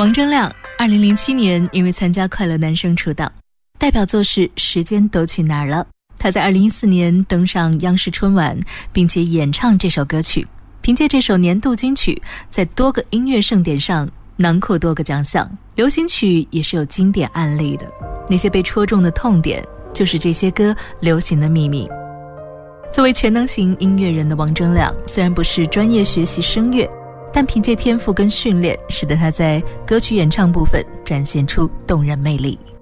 王铮亮2007年因为参加快乐男声出道，代表作是《时间都去哪儿了》。他在2014年登上央视春晚，并且演唱这首歌曲，凭借这首年度金曲在多个音乐盛典上囊括多个奖项。流行曲也是有经典案例的，那些被戳中的痛点就是这些歌流行的秘密。作为全能型音乐人的王铮亮，虽然不是专业学习声乐，但凭借天赋跟训练，使得他在歌曲演唱部分展现出动人魅力。